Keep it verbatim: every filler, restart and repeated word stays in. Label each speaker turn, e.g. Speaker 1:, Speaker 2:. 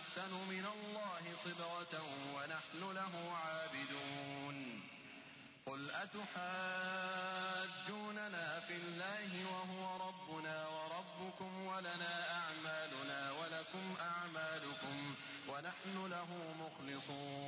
Speaker 1: أحسن من الله صبغة ونحن له عابدون. قل أتحاجوننا في الله وهو ربنا وربكم ولنا أعمالنا ولكم أعمالكم ونحن له مخلصون.